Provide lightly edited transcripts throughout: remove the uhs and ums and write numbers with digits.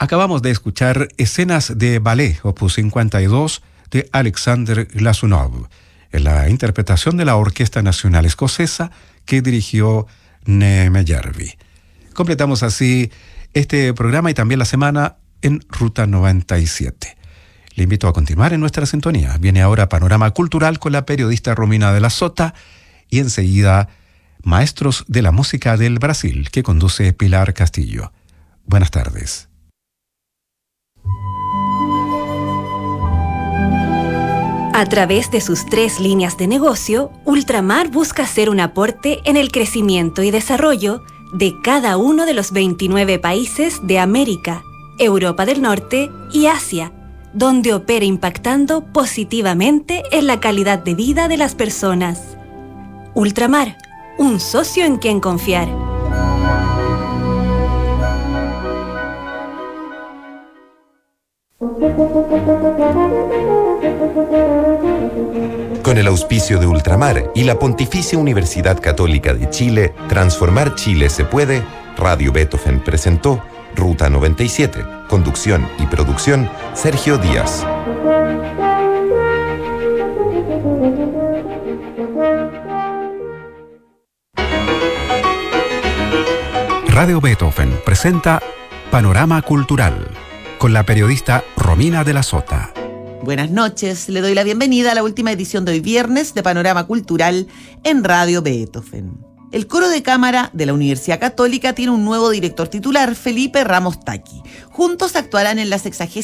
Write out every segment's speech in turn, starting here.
Acabamos de escuchar Escenas de Ballet, opus 52, de Alexander Glazunov, en la interpretación de la Orquesta Nacional Escocesa que dirigió Nemejärvi. Completamos así este programa y también la semana en Ruta 97. Le invito a continuar en nuestra sintonía. Viene ahora Panorama Cultural con la periodista Romina de la Sota y enseguida Maestros de la Música del Brasil, que conduce Pilar Castillo. Buenas tardes. A través de sus 3 líneas de negocio, Ultramar busca hacer un aporte en el crecimiento y desarrollo de cada uno de los 29 países de América, Europa del Norte y Asia, donde opera impactando positivamente en la calidad de vida de las personas. Ultramar, un socio en quien confiar. Con el auspicio de Ultramar y la Pontificia Universidad Católica de Chile, Transformar Chile se puede, Radio Beethoven presentó Ruta 97, conducción y producción, Sergio Díaz. Radio Beethoven presenta Panorama Cultural con la periodista Romina de la Sota. Buenas noches, le doy la bienvenida a la última edición de hoy viernes de Panorama Cultural en Radio Beethoven. El coro de cámara de la Universidad Católica tiene un nuevo director titular, Felipe Ramos Taqui. Juntos actuarán en la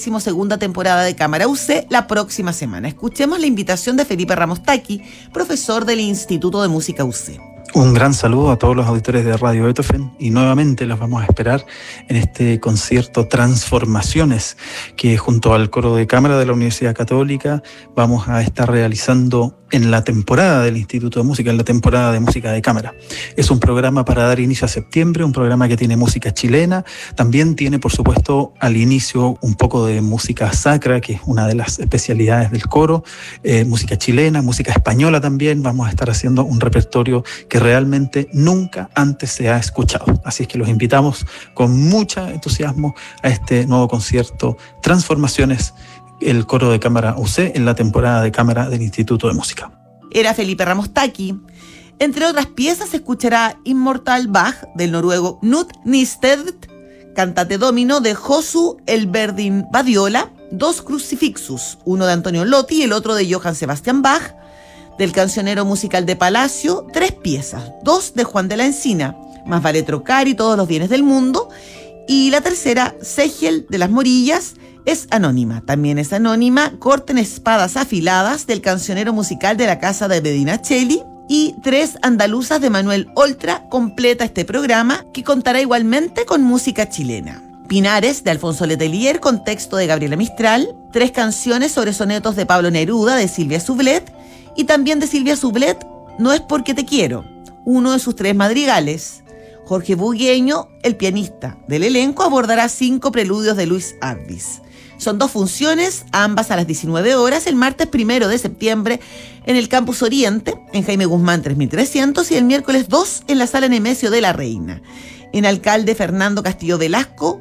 62ª temporada de Cámara UC la próxima semana. Escuchemos la invitación de Felipe Ramos Taqui, profesor del Instituto de Música UC. Un gran saludo a todos los auditores de Radio Beethoven y nuevamente los vamos a esperar en este concierto Transformaciones que junto al coro de cámara de la Universidad Católica vamos a estar realizando en la temporada del Instituto de Música, en la temporada de música de cámara. Es un programa para dar inicio a septiembre, un programa que tiene música chilena, también tiene por supuesto al inicio un poco de música sacra, que es una de las especialidades del coro, música chilena, música española también. Vamos a estar haciendo un repertorio que realmente nunca antes se ha escuchado. Así es que los invitamos con mucho entusiasmo a este nuevo concierto Transformaciones, el coro de cámara UC en la temporada de cámara del Instituto de Música. Era Felipe Ramos Taqui. Entre otras piezas se escuchará Inmortal Bach del noruego Knut Nystedt, Cantate Domino de Josu Elverdin Badiola, Dos Crucifixus, uno de Antonio Lotti y el otro de Johann Sebastian Bach, del cancionero musical de Palacio, 3 piezas, 2 de Juan de la Encina, Más vale trocar y Todos los bienes del mundo, y la tercera, Segel de las Morillas, es anónima. También es anónima Corten espadas afiladas del cancionero musical de la casa de Bedinaceli, y 3 andaluzas de Manuel Oltra completa este programa, que contará igualmente con música chilena. Pinares de Alfonso Letelier con texto de Gabriela Mistral, 3 canciones sobre sonetos de Pablo Neruda de Silvia Sublet, y también de Silvia Sublet, No es porque te quiero, uno de sus 3 madrigales. Jorge Bugueño, el pianista del elenco, abordará 5 preludios de Luis Arbis. Son 2 funciones, ambas a las 19 horas, el martes 1 de septiembre en el Campus Oriente, en Jaime Guzmán 3300, y el miércoles 2 en la Sala Nemesio de la Reina, en Alcalde Fernando Castillo Velasco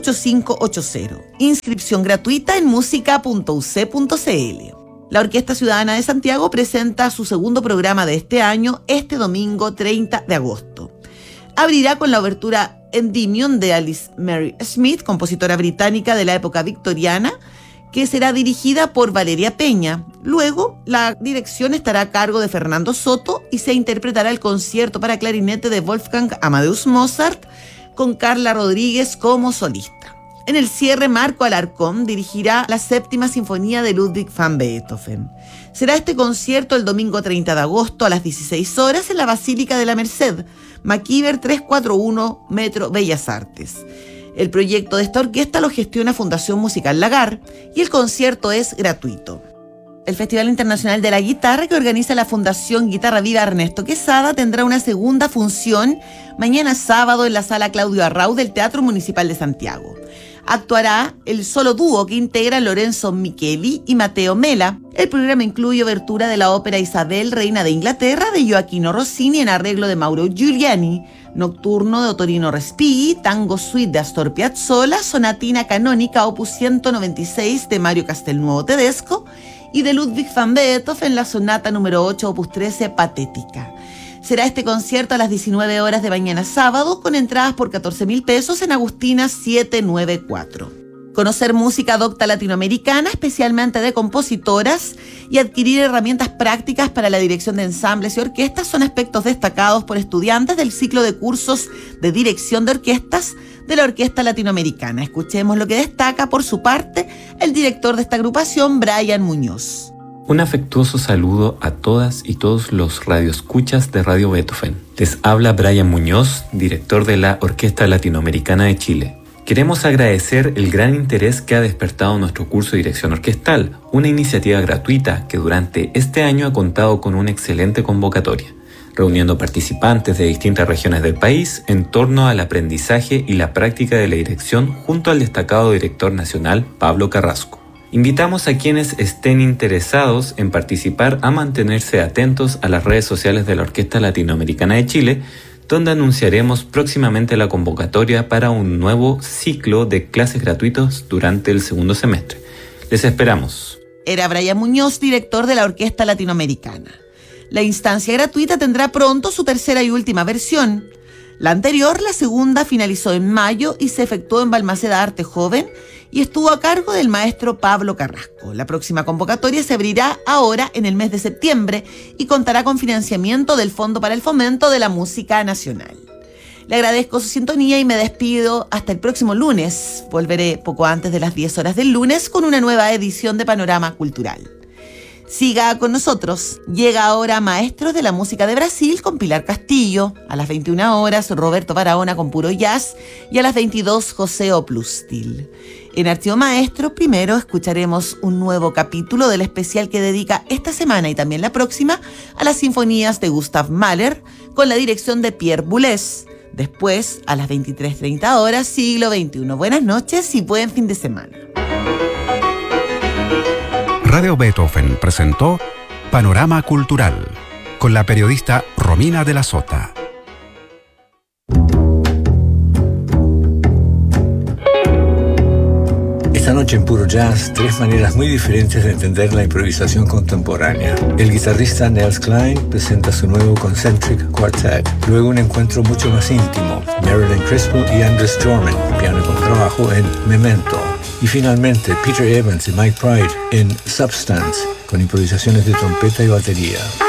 8580. Inscripción gratuita en musica.uc.cl. La Orquesta Ciudadana de Santiago presenta su segundo programa de este año, este domingo 30 de agosto. Abrirá con la obertura Endymion de Alice Mary Smith, compositora británica de la época victoriana, que será dirigida por Valeria Peña. Luego, la dirección estará a cargo de Fernando Soto y se interpretará el concierto para clarinete de Wolfgang Amadeus Mozart, con Carla Rodríguez como solista. En el cierre, Marco Alarcón dirigirá la 7ª Sinfonía de Ludwig van Beethoven. Será este concierto el domingo 30 de agosto a las 16 horas en la Basílica de la Merced, Maquiver 341, Metro Bellas Artes. El proyecto de esta orquesta lo gestiona Fundación Musical Lagar y el concierto es gratuito. El Festival Internacional de la Guitarra, que organiza la Fundación Guitarra Viva Ernesto Quesada, tendrá una segunda función mañana sábado en la Sala Claudio Arrau del Teatro Municipal de Santiago. Actuará el solo dúo que integran Lorenzo Micheli y Matteo Mela. El programa incluye obertura de la ópera Isabel, Reina de Inglaterra, de Gioacchino Rossini en arreglo de Mauro Giuliani, Nocturno de Ottorino Respighi, Tango Suite de Astor Piazzolla, Sonatina Canónica Opus 196 de Mario Castelnuovo Tedesco y de Ludwig van Beethoven la Sonata número 8 Opus 13 Patética. Será este concierto a las 19 horas de mañana sábado, con entradas por 14.000 pesos en Agustina 794. Conocer música docta latinoamericana, especialmente de compositoras, y adquirir herramientas prácticas para la dirección de ensambles y orquestas son aspectos destacados por estudiantes del ciclo de cursos de dirección de orquestas de la Orquesta Latinoamericana. Escuchemos lo que destaca, por su parte, el director de esta agrupación, Brian Muñoz. Un afectuoso saludo a todas y todos los radioescuchas de Radio Beethoven. Les habla Brian Muñoz, director de la Orquesta Latinoamericana de Chile. Queremos agradecer el gran interés que ha despertado nuestro curso de dirección orquestal, una iniciativa gratuita que durante este año ha contado con una excelente convocatoria, reuniendo participantes de distintas regiones del país en torno al aprendizaje y la práctica de la dirección junto al destacado director nacional Pablo Carrasco. Invitamos a quienes estén interesados en participar a mantenerse atentos a las redes sociales de la Orquesta Latinoamericana de Chile, donde anunciaremos próximamente la convocatoria para un nuevo ciclo de clases gratuitos durante el segundo semestre. Les esperamos. Era Brian Muñoz, director de la Orquesta Latinoamericana. La instancia gratuita tendrá pronto su tercera y última versión. La anterior, la segunda, finalizó en mayo y se efectuó en Balmaceda Arte Joven y estuvo a cargo del maestro Pablo Carrasco. La próxima convocatoria se abrirá ahora en el mes de septiembre y contará con financiamiento del Fondo para el Fomento de la Música Nacional. Le agradezco su sintonía y me despido hasta el próximo lunes. Volveré poco antes de las 10 horas del lunes con una nueva edición de Panorama Cultural. Siga con nosotros. Llega ahora Maestros de la Música de Brasil con Pilar Castillo. A las 21 horas Roberto Barahona con Puro Jazz y a las 22 José Oplustil. En Archivo Maestro primero escucharemos un nuevo capítulo del especial que dedica esta semana y también la próxima a las sinfonías de Gustav Mahler con la dirección de Pierre Boulez. Después, a las 23:30 horas, Siglo XXI. Buenas noches y buen fin de semana. Radio Beethoven presentó Panorama Cultural con la periodista Romina de la Sota. Esta noche en Puro Jazz, 3 maneras muy diferentes de entender la improvisación contemporánea. El guitarrista Nels Cline presenta su nuevo Concentric Quartet. Luego un encuentro mucho más íntimo, Marilyn Crispo y Anders Jorman, piano con trabajo en Memento. Y finalmente Peter Evans y Mike Pride en Substance, con improvisaciones de trompeta y batería.